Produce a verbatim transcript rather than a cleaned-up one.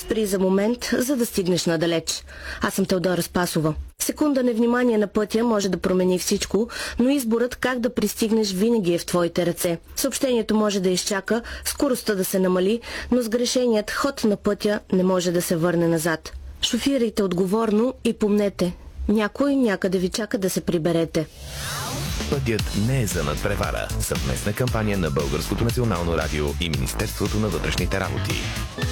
Спри за момент, за да стигнеш надалеч. Аз съм Теодора Спасова. Секунда невнимание на пътя може да промени всичко, но изборът как да пристигнеш винаги е в твоите ръце. Съобщението може да изчака, скоростта да се намали, но сгрешеният ход на пътя не може да се върне назад. Шофирайте отговорно и помнете, някой някъде ви чака да се приберете. Пътят не е за надпревара. Съвместна кампания на Българското национално радио и Министерството на вътрешните работи.